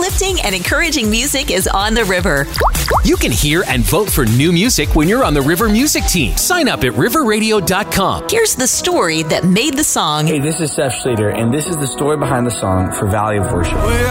uplifting and encouraging music is on the river. You can hear and vote for new music when you're on the River Music Team. Sign up at riverradio.com. Here's the story that made the song. Hey, this is Seth Schrader, and this is the story behind the song for Valley of Worship.